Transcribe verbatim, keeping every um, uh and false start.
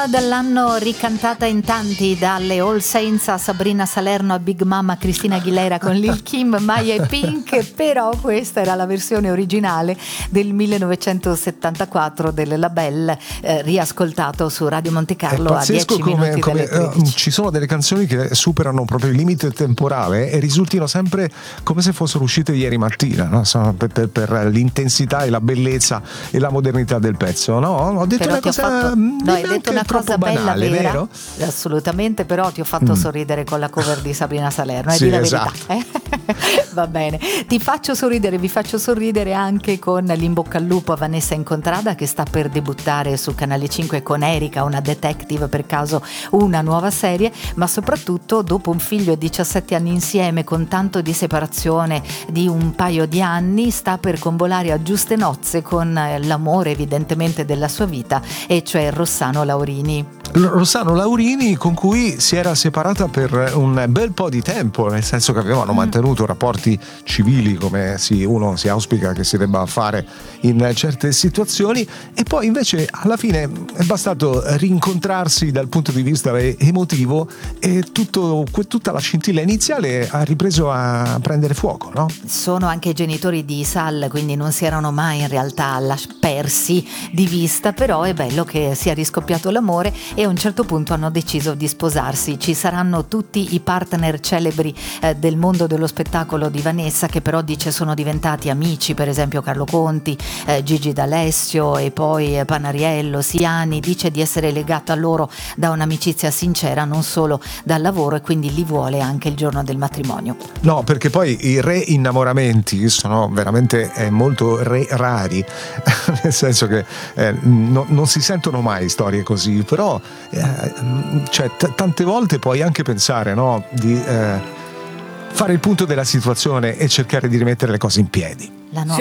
Canzone dell'anno ricantata in tanti, dalle All Saints a Sabrina Salerno a Big Mama Cristina Aguilera con Lil Kim, Maya e Pink, però questa era la versione originale del millenovecentosettantaquattro del Label, eh, riascoltato su Radio Monte Carlo a dieci come, minuti come, dalle tredici. Uh, ci sono delle canzoni che superano proprio il limite temporale e risultino sempre come se fossero uscite ieri mattina, no? per, per, per l'intensità e la bellezza e la modernità del pezzo. No, ho detto Però una cosa fatto, no, hai detto una cosa banale, bella, vera, vero? Assolutamente, però ti ho fatto mm. sorridere con la cover di Sabrina Salerno, è sì, di la esatto. verità. Eh? Va bene, ti faccio sorridere, vi faccio sorridere anche con l'in bocca al lupo a Vanessa Incontrada, che sta per debuttare su Canale cinque con Erika, una detective, per caso una nuova serie, ma soprattutto dopo un figlio e diciassette anni insieme, con tanto di separazione di un paio di anni, sta per convolare a giuste nozze con l'amore evidentemente della sua vita, e cioè Rossano Laurini. Rossano Laurini, con cui si era separata per un bel po' di tempo, nel senso che avevano mm. mantenuto rapporti civili, come si, uno si auspica che si debba fare in certe situazioni, e poi invece alla fine è bastato rincontrarsi dal punto di vista emotivo e tutto, tutta la scintilla iniziale ha ripreso a prendere fuoco, no? Sono anche i genitori di Sal, quindi non si erano mai in realtà persi di vista, però è bello che sia riscoppiato l'amore e a un certo punto hanno deciso di sposarsi. Ci saranno tutti i partner celebri eh, del mondo dello spettacolo di Vanessa, che però dice sono diventati amici, per esempio Carlo Conti, eh, Gigi D'Alessio e poi eh, Panariello, Siani, dice di essere legata a loro da un'amicizia sincera, non solo dal lavoro, e quindi li vuole anche il giorno del matrimonio. No, perché poi i re-innamoramenti sono veramente eh, molto re- rari, nel senso che eh, no, non si sentono mai storie così, però eh, cioè, t- tante volte puoi anche pensare, no, di eh, fare il punto della situazione e cercare di rimettere le cose in piedi. La nostra